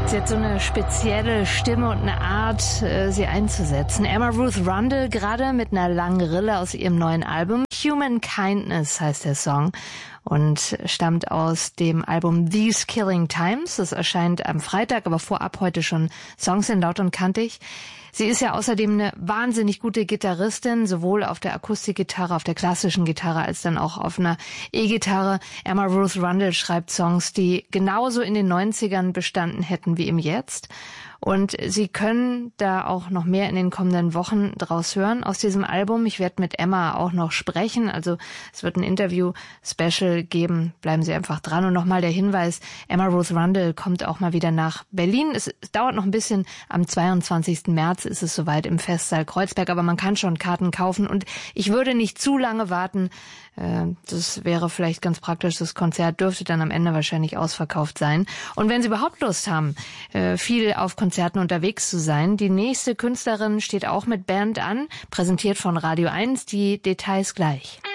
Sie hat so eine spezielle Stimme und eine Art, sie einzusetzen. Emma Ruth Rundle, gerade mit einer langen Rille aus ihrem neuen Album. Human Kindness heißt der Song und stammt aus dem Album These Killing Times. Das erscheint am Freitag, aber vorab heute schon Songs in Laut und Kantig. Sie ist ja außerdem eine wahnsinnig gute Gitarristin, sowohl auf der Akustikgitarre, auf der klassischen Gitarre, als dann auch auf einer E-Gitarre. Emma Ruth Rundle schreibt Songs, die genauso in den 90ern bestanden hätten wie im Jetzt. Und Sie können da auch noch mehr in den kommenden Wochen draus hören aus diesem Album. Ich werde mit Emma auch noch sprechen. Also es wird ein Interview-Special geben. Bleiben Sie einfach dran. Und nochmal der Hinweis, Emma Ruth Rundle kommt auch mal wieder nach Berlin. Es dauert noch ein bisschen. Am 22. März ist es soweit im Festsaal Kreuzberg. Aber man kann schon Karten kaufen. Und ich würde nicht zu lange warten. Das wäre vielleicht ganz praktisch. Das Konzert dürfte dann am Ende wahrscheinlich ausverkauft sein. Und wenn Sie überhaupt Lust haben, viel auf Konzerten unterwegs zu sein, die nächste Künstlerin steht auch mit Band an, präsentiert von Radio 1, die Details gleich.